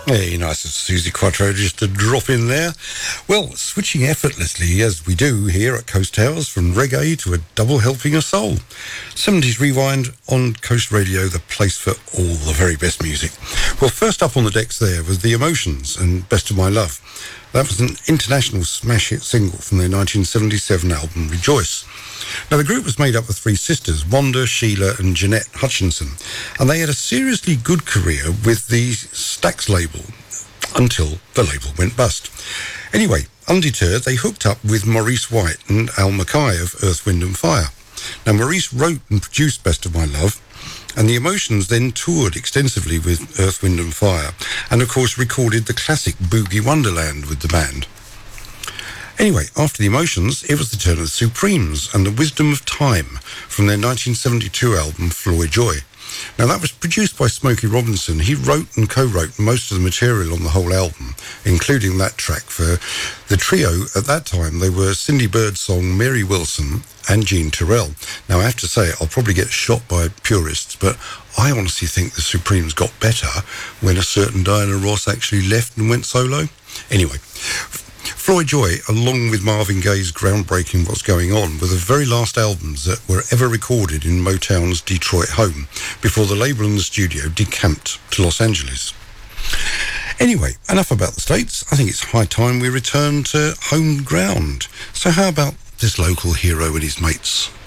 Hey, nice of Susie Quattro just to drop in there. Well, switching effortlessly as we do here at Coast Towers from reggae to a double helping of soul. 70s Rewind on Coast Radio, the place for all the very best music. Well, first up on the decks there was The Emotions and Best of My Love. That was an international smash hit single from their 1977 album Rejoice. Now, the group was made up of three sisters, Wanda, Sheila and Jeanette Hutchinson, and they had a seriously good career with the Stax label until the label went bust. Anyway, undeterred, they hooked up with Maurice White and Al Mackay of Earth, Wind and Fire. Now, Maurice wrote and produced Best of My Love, and The Emotions then toured extensively with Earth, Wind and Fire, and of course recorded the classic Boogie Wonderland with the band. Anyway, after The Emotions, it was the turn of the Supremes and The Wisdom of Time from their 1972 album Floyd Joy. Now, that was produced by Smokey Robinson. He wrote and co-wrote most of the material on the whole album, including that track for the trio. At that time, they were Cindy Birdsong, Mary Wilson and Jean Terrell. Now, I have to say, I'll probably get shot by purists, but I honestly think the Supremes got better when a certain Diana Ross actually left and went solo. Anyway, Floyd Joy, along with Marvin Gaye's groundbreaking What's Going On, were the very last albums that were ever recorded in Motown's Detroit home before the label and the studio decamped to Los Angeles. Anyway, enough about the States. I think it's high time we return to home ground. So how about this local hero and his mates?